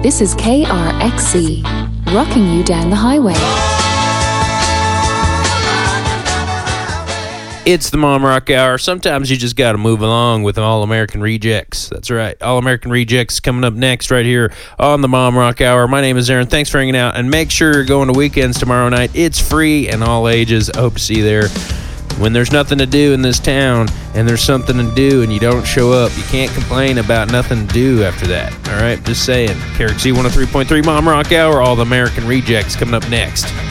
This is KRXC, rocking you down the highway. It's the Mom Rock Hour. Sometimes you just got to move along with All American Rejects. That's right. All American Rejects coming up next right here on the Mom Rock Hour. My name is Aaron. Thanks for hanging out. And make sure you're going to Weekends tomorrow night. It's free and all ages. I hope to see you there. When there's nothing to do in this town and there's something to do and you don't show up, you can't complain about nothing to do after that. All right? Just saying. KRXC 103.3 Mom Rock Hour. All the American Rejects coming up next.